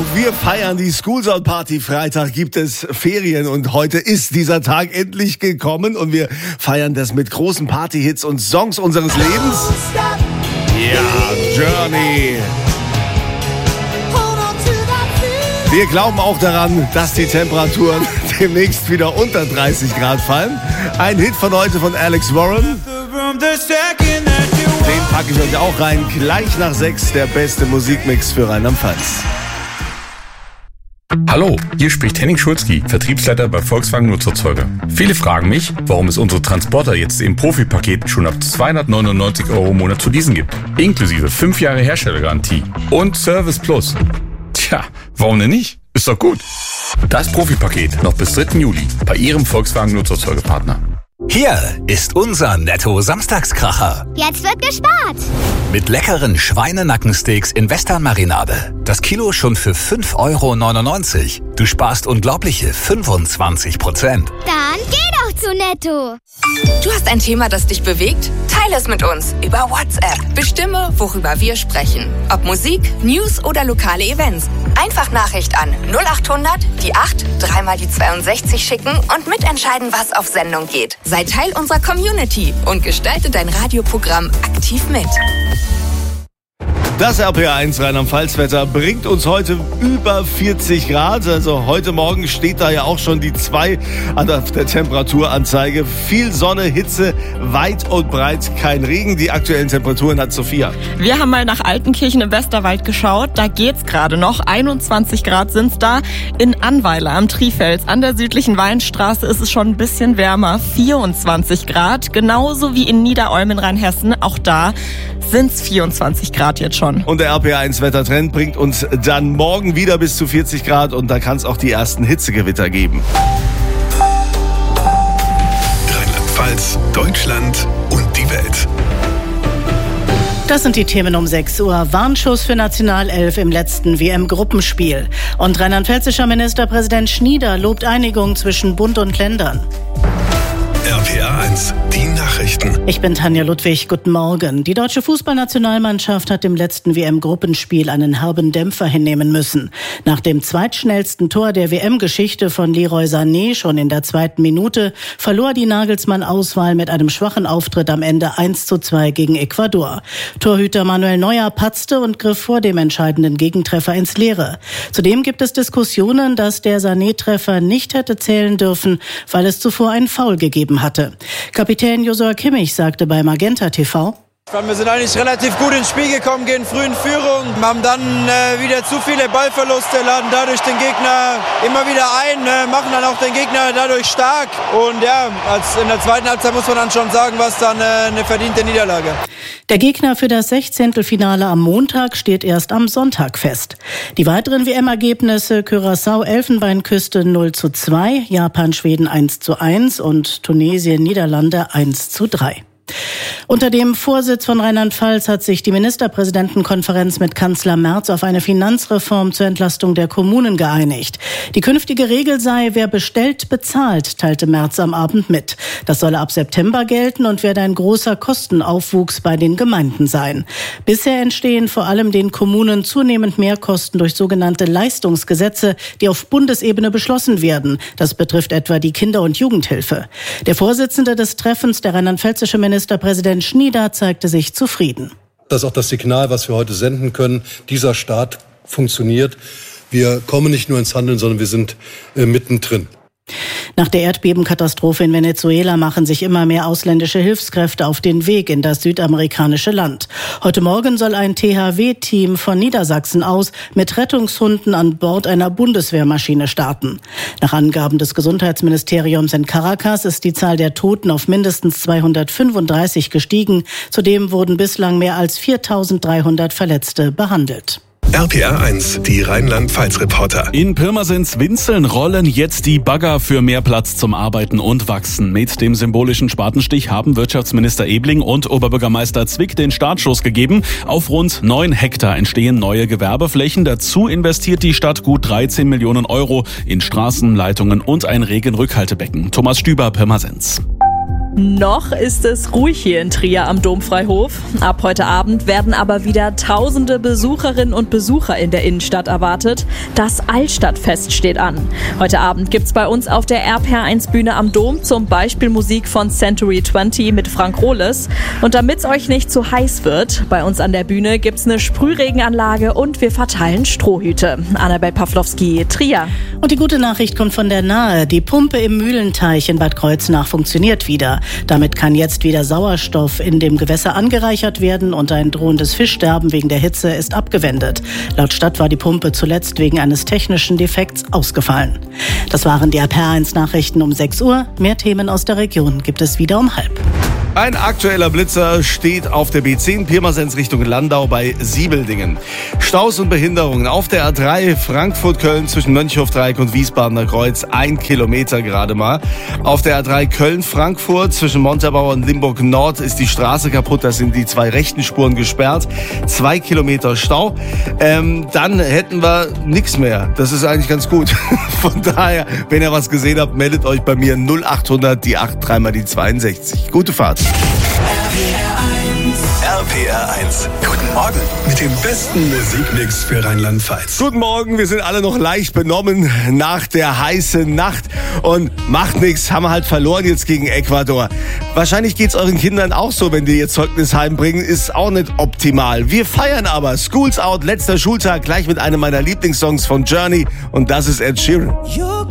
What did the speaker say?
wir feiern die Schoolzone Party. Freitag gibt es Ferien und heute ist dieser Tag endlich gekommen und wir feiern das mit großen Partyhits und Songs unseres Lebens. Ja, Journey. Wir glauben auch daran, dass die Temperaturen demnächst wieder unter 30 Grad fallen. Ein Hit von heute von Alex Warren. Den packe ich euch auch rein. Gleich nach 6 der beste Musikmix für Rheinland-Pfalz. Hallo, hier spricht Henning Schulzki, Vertriebsleiter bei Volkswagen Nutzerzeuger. Viele fragen mich, warum es unsere Transporter jetzt im Profipaket schon ab 299 € im Monat zu leasen gibt. Inklusive 5 Jahre Herstellergarantie und Service Plus. Tja, warum denn nicht? Ist doch gut. Das Profipaket noch bis 3. Juli bei Ihrem Volkswagen Nutzerzeugerpartner. Hier ist unser Netto-Samstagskracher. Jetzt wird gespart. Mit leckeren Schweinenackensteaks in Western-Marinade. Das Kilo schon für 5,99 €. Du sparst unglaubliche 25%. Dann geh doch zu Netto. Du hast ein Thema, das dich bewegt? Teile es mit uns über WhatsApp. Bestimme, worüber wir sprechen. Ob Musik, News oder lokale Events. Einfach Nachricht an 0800 die 8 3 mal die 62 schicken und mitentscheiden, was auf Sendung geht. Sei Teil unserer Community und gestalte dein Radioprogramm aktiv mit. Das RPR1 Rheinland-Pfalz-Wetter bringt uns heute über 40 Grad. Also heute Morgen steht da ja auch schon die 2 an der Temperaturanzeige. Viel Sonne, Hitze, weit und breit kein Regen. Die aktuellen Temperaturen hat Sophia. Wir haben mal nach Altenkirchen im Westerwald geschaut. Da geht's gerade noch. 21 Grad sind's da. In Annweiler am Trifels an der südlichen Weinstraße ist es schon ein bisschen wärmer. 24 Grad. Genauso wie in Niederolm in Rheinhessen. Auch da sind's 24 Grad jetzt schon. Und der RPR1-Wettertrend bringt uns dann morgen wieder bis zu 40 Grad und da kann es auch die ersten Hitzegewitter geben. Rheinland-Pfalz, Deutschland und die Welt. Das sind die Themen um 6 Uhr. Warnschuss für Nationalelf im letzten WM-Gruppenspiel. Und rheinland-pfälzischer Ministerpräsident Schnieder lobt Einigung zwischen Bund und Ländern. RPR1, die Nachrichten. Ich bin Tanja Ludwig, guten Morgen. Die deutsche Fußballnationalmannschaft hat im letzten WM-Gruppenspiel einen herben Dämpfer hinnehmen müssen. Nach dem zweitschnellsten Tor der WM-Geschichte von Leroy Sané schon in der 2. Minute verlor die Nagelsmann-Auswahl mit einem schwachen Auftritt am Ende 1:2 gegen Ecuador. Torhüter Manuel Neuer patzte und griff vor dem entscheidenden Gegentreffer ins Leere. Zudem gibt es Diskussionen, dass der Sané-Treffer nicht hätte zählen dürfen, weil es zuvor einen Foul gegeben hatte. Kapitän Josua Kimmich sagte bei Magenta TV: Wir sind eigentlich relativ gut ins Spiel gekommen, gehen früh in Führung, haben dann wieder zu viele Ballverluste, laden dadurch den Gegner immer wieder ein, machen dann auch den Gegner dadurch stark. Und ja, in der zweiten Halbzeit muss man dann schon sagen, was dann eine verdiente Niederlage. Der Gegner für das 16. am Montag steht erst am Sonntag fest. Die weiteren WM-Ergebnisse: Curaçao Elfenbeinküste 0:2, Japan Schweden 1:1 und Tunesien Niederlande 1:3. Unter dem Vorsitz von Rheinland-Pfalz hat sich die Ministerpräsidentenkonferenz mit Kanzler Merz auf eine Finanzreform zur Entlastung der Kommunen geeinigt. Die künftige Regel sei, wer bestellt, bezahlt, teilte Merz am Abend mit. Das solle ab September gelten und werde ein großer Kostenaufwuchs bei den Gemeinden sein. Bisher entstehen vor allem den Kommunen zunehmend Mehrkosten durch sogenannte Leistungsgesetze, die auf Bundesebene beschlossen werden. Das betrifft etwa die Kinder- und Jugendhilfe. Der Vorsitzende des Treffens, der rheinland-pfälzische Ministerpräsident Schnieder, zeigte sich zufrieden. Das ist auch das Signal, was wir heute senden können. Dieser Staat funktioniert. Wir kommen nicht nur ins Handeln, sondern wir sind mittendrin. Nach der Erdbebenkatastrophe in Venezuela machen sich immer mehr ausländische Hilfskräfte auf den Weg in das südamerikanische Land. Heute Morgen soll ein THW-Team von Niedersachsen aus mit Rettungshunden an Bord einer Bundeswehrmaschine starten. Nach Angaben des Gesundheitsministeriums in Caracas ist die Zahl der Toten auf mindestens 235 gestiegen. Zudem wurden bislang mehr als 4.300 Verletzte behandelt. RPR1, die Rheinland-Pfalz-Reporter. In Pirmasens-Winzeln rollen jetzt die Bagger für mehr Platz zum Arbeiten und Wachsen. Mit dem symbolischen Spatenstich haben Wirtschaftsminister Ebling und Oberbürgermeister Zwick den Startschuss gegeben. Auf rund 9 Hektar entstehen neue Gewerbeflächen. Dazu investiert die Stadt gut 13 Millionen € in Straßen, Leitungen und ein Regenrückhaltebecken. Thomas Stüber, Pirmasens. Noch ist es ruhig hier in Trier am Domfreihof. Ab heute Abend werden aber wieder tausende Besucherinnen und Besucher in der Innenstadt erwartet. Das Altstadtfest steht an. Heute Abend gibt's bei uns auf der RPR1-Bühne am Dom zum Beispiel Musik von Century 20 mit Frank Rohles. Und damit's euch nicht zu heiß wird, bei uns an der Bühne gibt's eine Sprühregenanlage und wir verteilen Strohhüte. Annabel Pawlowski, Trier. Und die gute Nachricht kommt von der Nahe. Die Pumpe im Mühlenteich in Bad Kreuznach funktioniert wieder. Damit kann jetzt wieder Sauerstoff in dem Gewässer angereichert werden und ein drohendes Fischsterben wegen der Hitze ist abgewendet. Laut Stadt war die Pumpe zuletzt wegen eines technischen Defekts ausgefallen. Das waren die RPR1 Nachrichten um 6 Uhr. Mehr Themen aus der Region gibt es wieder um 12:30. Ein aktueller Blitzer steht auf der B10 Pirmasens Richtung Landau bei Siebeldingen. Staus und Behinderungen auf der A3 Frankfurt-Köln zwischen Mönchhofdreieck und Wiesbadener Kreuz 1 Kilometer gerade mal. Auf der A3 Köln-Frankfurt zwischen Montabaur und Limburg Nord ist die Straße kaputt. Da sind die 2 rechten Spuren gesperrt. 2 Kilometer Stau. Dann hätten wir nichts mehr. Das ist eigentlich ganz gut. Von daher, wenn ihr was gesehen habt, meldet euch bei mir 0800 die 8 3 mal die 62. Gute Fahrt. RPR1. Guten Morgen mit dem besten Musikmix für Rheinland-Pfalz. Guten Morgen, wir sind alle noch leicht benommen nach der heißen Nacht und macht nichts, haben wir halt verloren jetzt gegen Ecuador. Wahrscheinlich geht's euren Kindern auch so, wenn die ihr Zeugnis heimbringen, ist auch nicht optimal. Wir feiern aber School's Out, letzter Schultag, gleich mit einem meiner Lieblingssongs von Journey und das ist Ed Sheeran.